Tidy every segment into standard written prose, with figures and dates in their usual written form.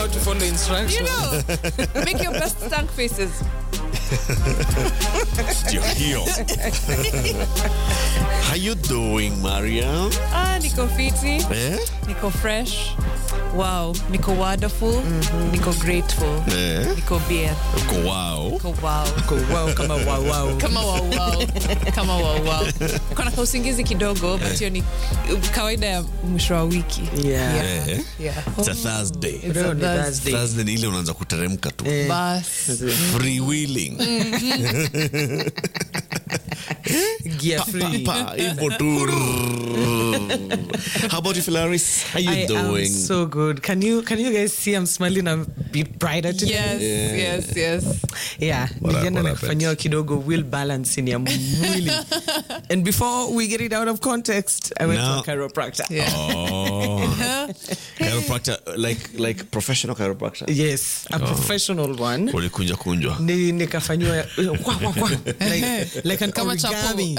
to follow instructions. You know, make your best stank faces. You're here. How you doing, Mariam? Niko fiti. Niko fresh. Wow. Niko wonderful. Niko grateful. Niko beer. Niko wow. Niko wow. Niko wow kama wow wow. Kama wow wow. Kama wow wow. Kuna kausingizi kidogo, but hiyo ni kawaida ya mwisho wa wiki. Yeah. It's a Thursday. It's a Thursday. Thursday ni ile unaanza kuteremka tu. Bas. Free willing. Gear free. Hivyo tu. How about you, Phalaris? How you doing? I'm so good. Can you guys see I'm smiling a bit brighter today? Yes. Yeah. Nilienda nakufanyia kidogo will balancing ya mwili. And before we get it out of context, I went to a chiropractor. Yeah. Oh. Chiropractor, like professional chiropractor? Yes, a professional one. Kunjwa. Nikafanywa like an origami.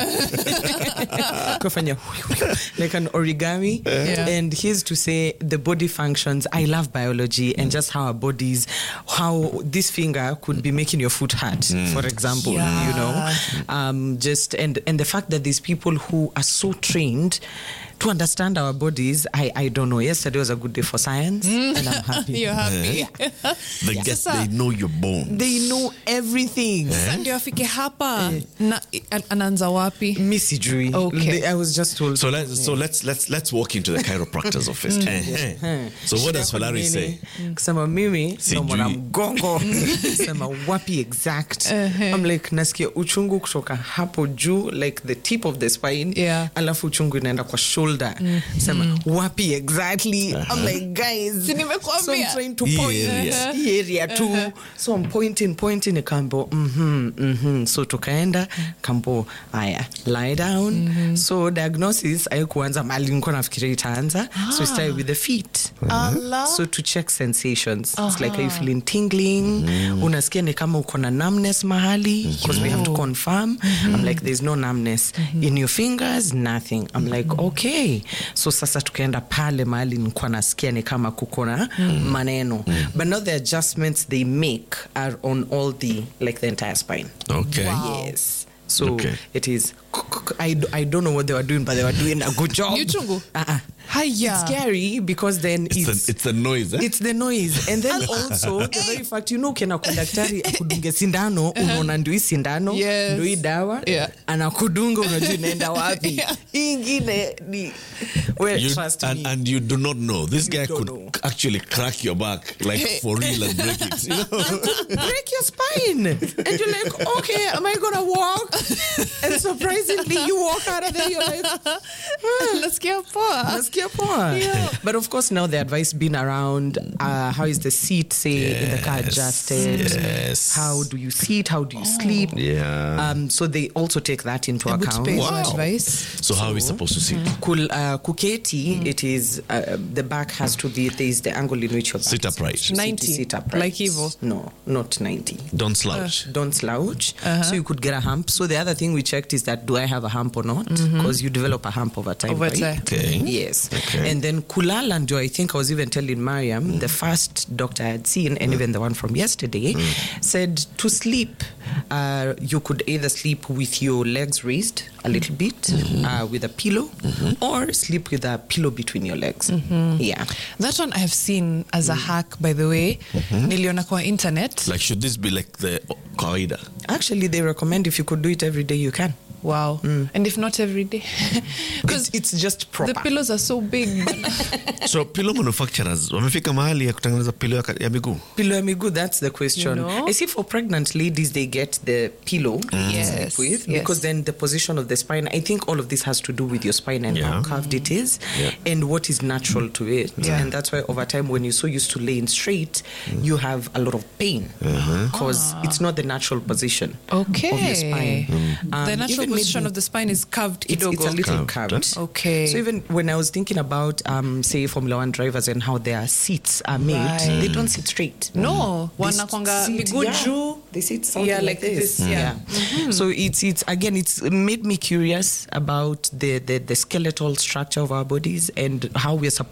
Kufanya like an origami. And here's to say the body functions. I love biology and just how our bodies, how this finger could be making your foot hurt, for example, you know. Just and the fact that these people who are so trained to understand our bodies, I don't know. Yesterday was a good day for science, and I'm happy. You're happy. They know your bones. They know everything. Ndio afike hapa na anaanza wapi? Mi sijui. Okay. I was just told. So let's walk into the chiropractor's office. So what does Phalaris say? Kusema mimi somo na mgongo. Kusema wapi exact. I'm like nasikia uchungu kutoka hapo juu, like the tip of the spine. Alafu uchungu inaenda kwa shoulder. Sema wapi exactly. I'm like guys, so I'm trying to point area too. So I'm pointing kambo so tukaenda kambo aya lie down. So diagnosis haikuanza mali nilikuwa nafikiria itaanza. So start with the feet. So to check sensations. It's like are you feeling tingling? Unasikia ni kama uko na numbness mahali, because we have to confirm. I'm like there's no numbness in your fingers, nothing. I'm like okay. So sasa tukaenda pale mahali nilikuwa nasikia ni kama kuko na maneno. But now the adjustments they make are on all the entire spine. Okay. Wow. Yes. So it is I don't know what they were doing, but they were doing a good job. Yuchungu. It's scary because then it's the noise. It's the noise. And then also the very fact, kena kwa daktari akudunge sindano, unaona ndio hii sindano, ndio hii dawa, anakudunga unajua inaenda wapi. Ingine ni trust me. And you do not know. This guy could actually crack your back like for real and break it. You know? Break your spine. And you're like, okay, am I going to walk? And surprisingly, you walk out of there, you're like, let's get poor. But of course, now the advice been around, how is the seat, in the car adjusted? Yes. How do you sit? How do you sleep? So they also take that into account. Advice. So how are we supposed to sit? Kuketi, it is, the back has to be, there is the angle in which your back sit upright. 90. Sit upright. Like evil. No, not 90. Don't slouch. Don't slouch. So you could get a hump. So the other thing we checked is that do I have a hump or not? Because you develop a hump over time. Okay. Yes. Okay. And then kulala ndio, I think I was even telling Mariam, the first doctor I had seen, and even the one from yesterday, said to sleep, you could either sleep with your legs raised a little bit, with a pillow, or sleep with a pillow between your legs. Yeah. That one I have seen as a hack, by the way. Niliona kwa internet. Like, should this be like the kawaida? Actually, they recommend if you could do it every day, you can. Wow. And if not every day? Because it's just proper. The pillows are so big. So pillow manufacturers, wamefika mahali ya kutengeneza pillow ya miguu? Pillow ya miguu, that's the question. You know? I see for pregnant ladies, they get the pillow to sleep with, because then the position of the spine, I think all of this has to do with your spine and how curved it is and what is natural to it. And that's why over time, when you're so used to laying straight, you have a lot of pain because it's not the natural position of your spine. The natural position of the spine is curved. It's a little curved. Okay. So even when I was thinking about, say, Formula One drivers and how their seats are made, they don't sit straight. No. Wanakwanga miguu juu. They sit something like this. So it's again, it's made me curious about the skeletal structure of our bodies and how we're supposed